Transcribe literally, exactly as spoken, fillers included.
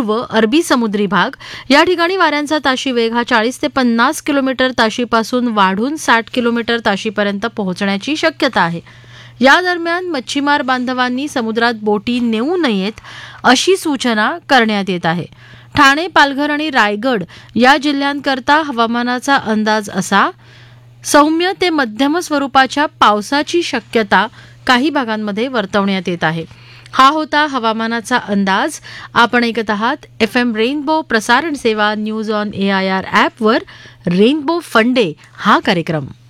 पूर्व अरबी समुद्री भाग या ठिकाणी वाऱ्यांचा ताशी वेग हा चाळीस ते पन्नास किलोमीटर ताशीपासून वाढून साठ किलोमीटर ताशीपर्यंत पोहोचण्याची शक्यता आहे. या दरम्यान मच्छीमार बांधवांनी समुद्रात बोटी नेऊ नयेत अशी सूचना करण्यात येत आहे. ठाणे, पालघर आणि रायगड या जिल्ह्यांकरता हवामानाचा अंदाज असा: सौम्य ते मध्यम स्वरूपाच्या पावसाची शक्यता काही भागांमध्ये वर्तवण्यात येत आहे. हा होता हवामानाचा अंदाज. आपण ऐकत आहात एफ एम रेनबो प्रसारण सेवा news on A I R ॲपवर रेनबो फंडे हा कार्यक्रम.